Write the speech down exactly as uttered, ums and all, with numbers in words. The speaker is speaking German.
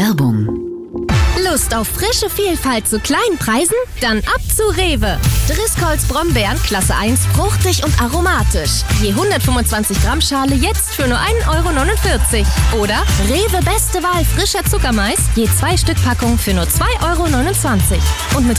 Werbung. Lust auf frische Vielfalt zu kleinen Preisen? Dann ab zu Rewe. Driscolls Brombeeren Klasse eins, fruchtig und aromatisch. Je hundertfünfundzwanzig Gramm Schale jetzt für nur ein Euro neunundvierzig. Oder Rewe Beste Wahl frischer Zuckermais, je zwei Stück Packung für nur zwei Euro neunundzwanzig. Und mit